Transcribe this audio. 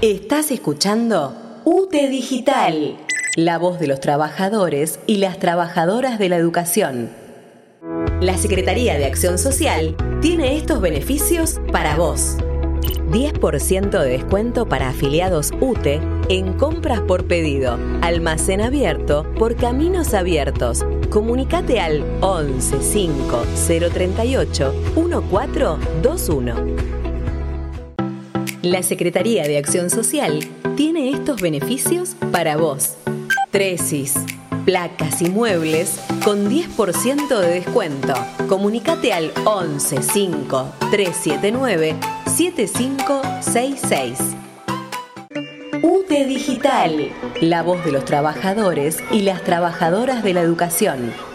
Estás escuchando UTE Digital, la voz de los trabajadores y las trabajadoras de la educación. La Secretaría de Acción Social tiene estos beneficios para vos. 10% de descuento para afiliados UTE en compras por pedido. Almacén abierto por Caminos Abiertos. Comunicate al 11 5 038 1421. La Secretaría de Acción Social tiene estos beneficios para vos. Tresis, placas y muebles con 10% de descuento. Comunicate al 11 5 379 7566. UTE Digital, la voz de los trabajadores y las trabajadoras de la educación.